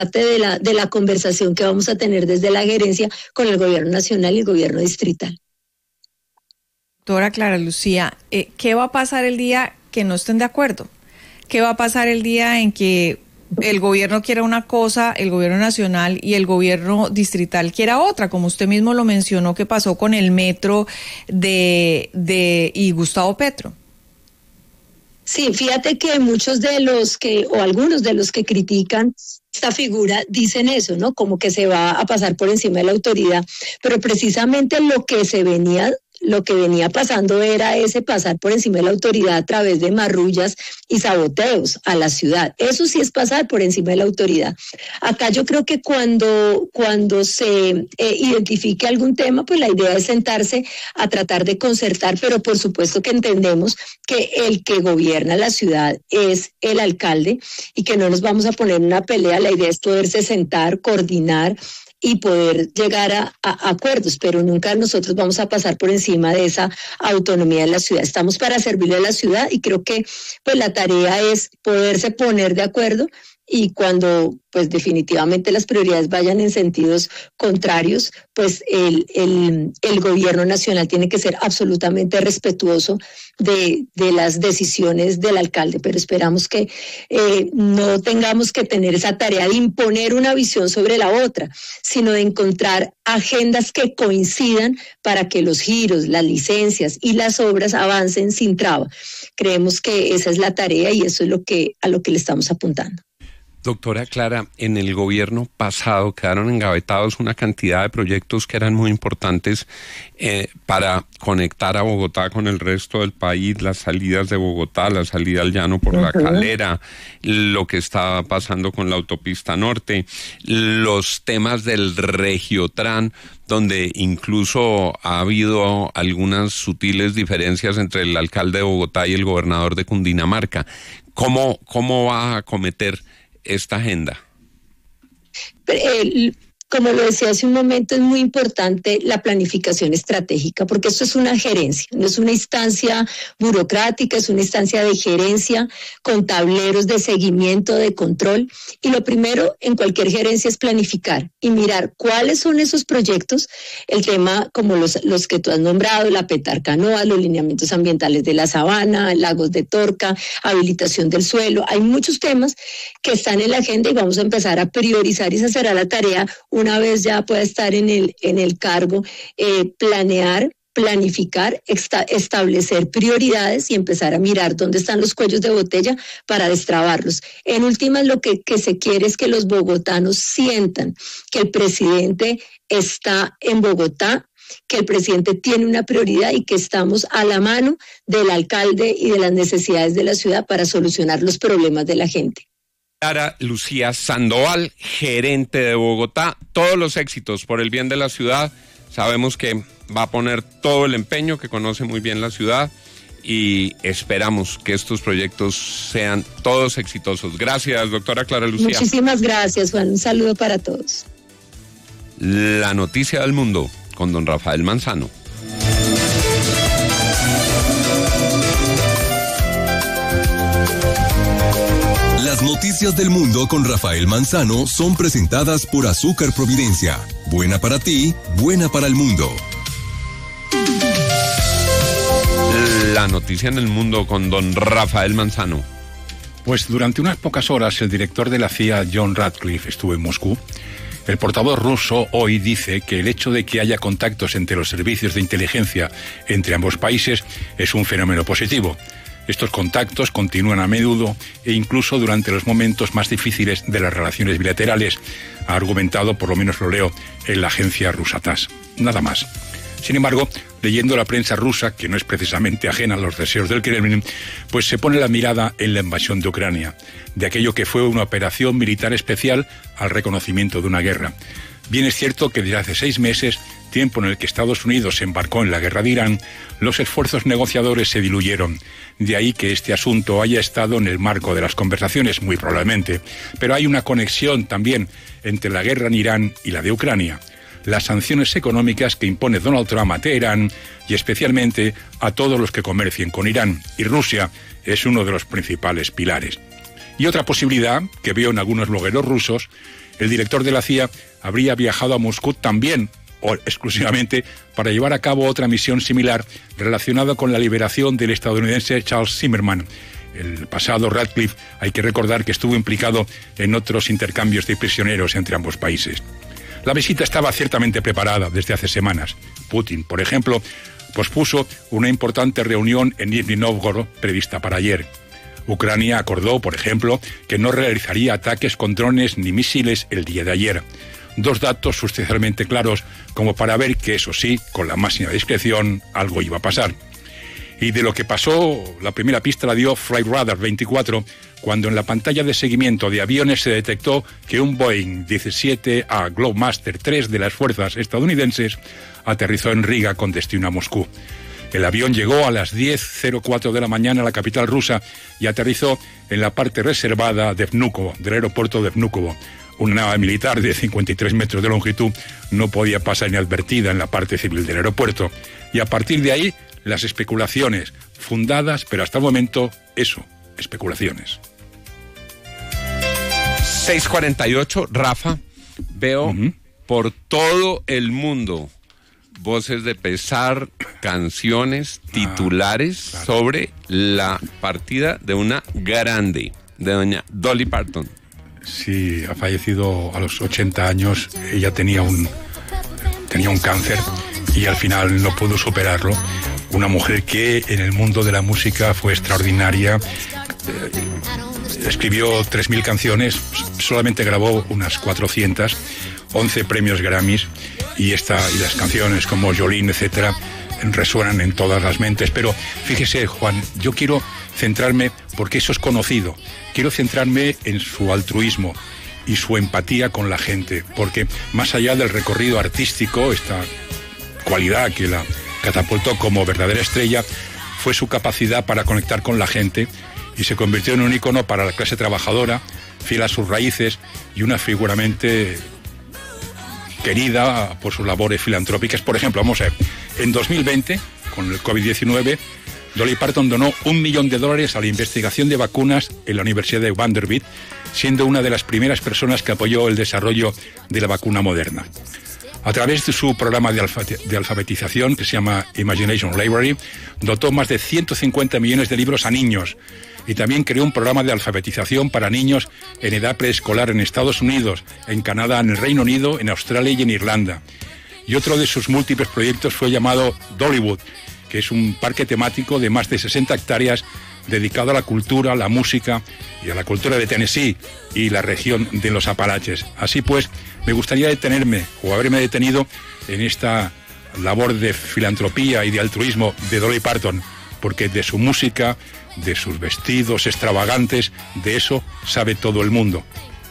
de la conversación que vamos a tener desde la gerencia con el gobierno nacional y el gobierno distrital. Doctora Clara Lucía, ¿qué va a pasar el día que no estén de acuerdo? ¿Qué va a pasar el día en que el gobierno quiera una cosa, el gobierno nacional y el gobierno distrital quiera otra? Como usted mismo lo mencionó, que pasó con el metro y Gustavo Petro. Sí, fíjate que algunos de los que critican esta figura dicen eso, ¿no? Como que se va a pasar por encima de la autoridad, pero precisamente lo que venía pasando era ese pasar por encima de la autoridad a través de marrullas y saboteos a la ciudad. Eso sí es pasar por encima de la autoridad. Acá yo creo que cuando se identifique algún tema, pues la idea es sentarse a tratar de concertar, pero por supuesto que entendemos que el que gobierna la ciudad es el alcalde y que no nos vamos a poner en una pelea. La idea es poderse sentar, coordinar y poder llegar a acuerdos, pero nunca nosotros vamos a pasar por encima de esa autonomía de la ciudad. Estamos para servirle a la ciudad y creo que pues la tarea es poderse poner de acuerdo, y cuando pues definitivamente las prioridades vayan en sentidos contrarios, pues el gobierno nacional tiene que ser absolutamente respetuoso de las decisiones del alcalde, pero esperamos que no tengamos que tener esa tarea de imponer una visión sobre la otra, sino de encontrar agendas que coincidan para que los giros, las licencias y las obras avancen sin traba. Creemos que esa es la tarea y eso es a lo que le estamos apuntando. Doctora Clara, en el gobierno pasado quedaron engavetados una cantidad de proyectos que eran muy importantes para conectar a Bogotá con el resto del país, las salidas de Bogotá, la salida al llano por la Calera, lo que estaba pasando con la autopista norte, los temas del Regiotran, donde incluso ha habido algunas sutiles diferencias entre el alcalde de Bogotá y el gobernador de Cundinamarca. ¿Cómo va a acometer esta agenda? Como lo decía hace un momento, es muy importante la planificación estratégica, porque esto es una gerencia, no es una instancia burocrática, es una instancia de gerencia con tableros de seguimiento, de control. Y lo primero en cualquier gerencia es planificar y mirar cuáles son esos proyectos, el tema como los que tú has nombrado, la Petarcanoa, los lineamientos ambientales de la Sabana, lagos de Torca, habilitación del suelo. Hay muchos temas que están en la agenda y vamos a empezar a priorizar, y esa será la tarea una vez ya pueda estar en el cargo, planear, planificar, establecer prioridades y empezar a mirar dónde están los cuellos de botella para destrabarlos. En últimas, lo que se quiere es que los bogotanos sientan que el presidente está en Bogotá, que el presidente tiene una prioridad y que estamos a la mano del alcalde y de las necesidades de la ciudad para solucionar los problemas de la gente. Clara Lucía Sandoval, gerente de Bogotá, todos los éxitos por el bien de la ciudad. Sabemos que va a poner todo el empeño, que conoce muy bien la ciudad, y esperamos que estos proyectos sean todos exitosos. Gracias, doctora Clara Lucía. Muchísimas gracias, Juan. Un saludo para todos. La noticia del mundo con don Rafael Manzano. Las noticias del mundo con Rafael Manzano son presentadas por Azúcar Providencia. Buena para ti, buena para el mundo. La noticia en el mundo con don Rafael Manzano. Pues durante unas pocas horas el director de la CIA, John Ratcliffe, estuvo en Moscú. El portavoz ruso hoy dice que el hecho de que haya contactos entre los servicios de inteligencia entre ambos países es un fenómeno positivo. Estos contactos continúan a menudo e incluso durante los momentos más difíciles de las relaciones bilaterales, ha argumentado, por lo menos lo leo, en la agencia rusa TASS. Nada más. Sin embargo, leyendo la prensa rusa, que no es precisamente ajena a los deseos del Kremlin, pues se pone la mirada en la invasión de Ucrania, de aquello que fue una operación militar especial al reconocimiento de una guerra. Bien es cierto que desde hace 6 meses, tiempo en el que Estados Unidos se embarcó en la guerra de Irán, los esfuerzos negociadores se diluyeron. De ahí que este asunto haya estado en el marco de las conversaciones, muy probablemente. Pero hay una conexión también entre la guerra en Irán y la de Ucrania. Las sanciones económicas que impone Donald Trump a Teherán y especialmente a todos los que comercien con Irán. Y Rusia es uno de los principales pilares. Y otra posibilidad que veo en algunos blogueros rusos el director de la CIA habría viajado a Moscú también, o exclusivamente, para llevar a cabo otra misión similar relacionada con la liberación del estadounidense Charles Zimmerman. El pasado Ratcliffe, hay que recordar que estuvo implicado en otros intercambios de prisioneros entre ambos países. La visita estaba ciertamente preparada desde hace semanas. Putin, por ejemplo, pospuso una importante reunión en Nizhny Novgorod prevista para ayer. Ucrania acordó, por ejemplo, que no realizaría ataques con drones ni misiles el día de ayer. Dos datos sustancialmente claros como para ver que, eso sí, con la máxima discreción, algo iba a pasar. Y de lo que pasó, la primera pista la dio Flight Radar 24, cuando en la pantalla de seguimiento de aviones se detectó que un Boeing 17A Globemaster III de las fuerzas estadounidenses aterrizó en Riga con destino a Moscú. El avión llegó a las 10:04 de la mañana a la capital rusa y aterrizó en la parte reservada de Vnukovo, del aeropuerto de Vnukovo. Una nave militar de 53 metros de longitud no podía pasar inadvertida en la parte civil del aeropuerto. Y a partir de ahí, las especulaciones fundadas, pero hasta el momento, eso, especulaciones. 6:48, Rafa, veo por todo el mundo voces de pesar, canciones, titulares claro, sobre la partida de una grande, de doña Dolly Parton. Sí, ha fallecido a los 80 años. Ella tenía un cáncer y al final no pudo superarlo. Una mujer que en el mundo de la música fue extraordinaria. Escribió 3.000 canciones, solamente grabó unas 400, 11 premios Grammys, y las canciones como Jolene, etcétera, resuenan en todas las mentes. Pero fíjese, Juan, yo quiero centrarme, porque eso es conocido, quiero centrarme en su altruismo y su empatía con la gente, porque más allá del recorrido artístico, esta cualidad que la catapultó como verdadera estrella fue su capacidad para conectar con la gente, y se convirtió en un ícono para la clase trabajadora, fiel a sus raíces y una figuramente querida por sus labores filantrópicas. Por ejemplo, vamos a ver, en 2020, con el COVID-19, Dolly Parton donó $1 millón a la investigación de vacunas en la Universidad de Vanderbilt, siendo una de las primeras personas que apoyó el desarrollo de la vacuna moderna. A través de su programa de alfabetización, que se llama Imagination Library, dotó más de 150 millones de libros a niños, y también creó un programa de alfabetización para niños en edad preescolar en Estados Unidos, en Canadá, en el Reino Unido, en Australia y en Irlanda. Y otro de sus múltiples proyectos fue llamado Dollywood, que es un parque temático de más de 60 hectáreas dedicado a la cultura, la música y a la cultura de Tennessee y la región de los Apalaches. Así pues, me gustaría detenerme, o haberme detenido, en esta labor de filantropía y de altruismo de Dolly Parton, porque de su música, de sus vestidos extravagantes, de eso sabe todo el mundo.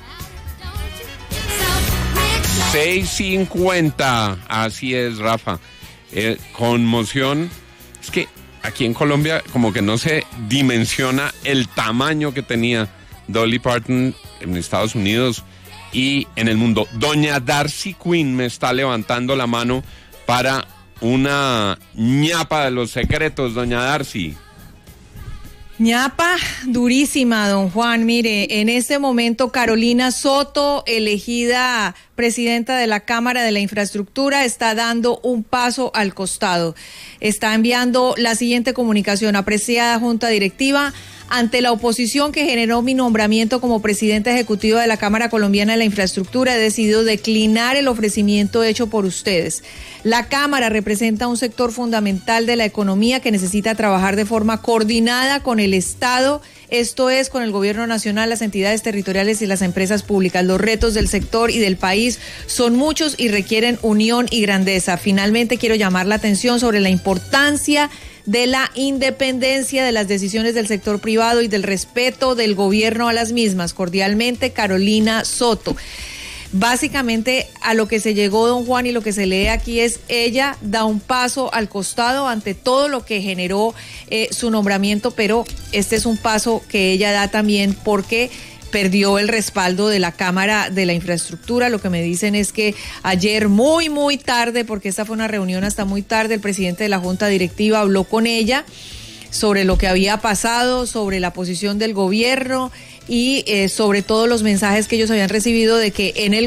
6:50, así es, Rafa. Conmoción. Es que aquí en Colombia como que no se dimensiona el tamaño que tenía Dolly Parton en Estados Unidos y en el mundo. Doña Darcy Quinn me está levantando la mano para una ñapa de los secretos, doña Darcy. ñapa durísima, don Juan. Mire, en este momento Carolina Soto, elegida presidenta de la Cámara de la Infraestructura, está dando un paso al costado. Está enviando la siguiente comunicación: apreciada Junta Directiva, ante la oposición que generó mi nombramiento como presidenta ejecutiva de la Cámara Colombiana de la Infraestructura, he decidido declinar el ofrecimiento hecho por ustedes. La Cámara representa un sector fundamental de la economía que necesita trabajar de forma coordinada con el Estado, esto es, con el Gobierno Nacional, las entidades territoriales y las empresas públicas. Los retos del sector y del país son muchos y requieren unión y grandeza. Finalmente, quiero llamar la atención sobre la importancia de la independencia de las decisiones del sector privado y del respeto del gobierno a las mismas. Cordialmente, Carolina Soto. Básicamente a lo que se llegó, don Juan, y lo que se lee aquí es: ella da un paso al costado ante todo lo que generó su nombramiento, pero este es un paso que ella da también porque perdió el respaldo de la Cámara de la Infraestructura. Lo que me dicen es que ayer muy tarde, porque esta fue una reunión hasta muy tarde, el presidente de la Junta Directiva habló con ella sobre lo que había pasado, sobre la posición del gobierno, y sobre todo los mensajes que ellos habían recibido de que en el